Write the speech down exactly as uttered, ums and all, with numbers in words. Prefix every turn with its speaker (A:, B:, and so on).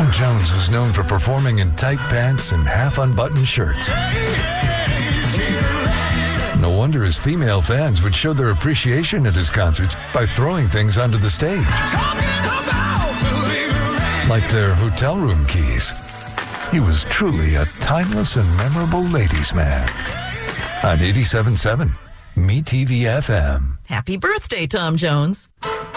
A: Tom Jones was known for performing in tight pants and half-unbuttoned shirts. No wonder his female fans would show their appreciation at his concerts by throwing things onto the stage. Like their hotel room keys. He was truly a timeless and memorable ladies' man. On eighty-seven point seven, Me T V F M.
B: Happy birthday, Tom Jones.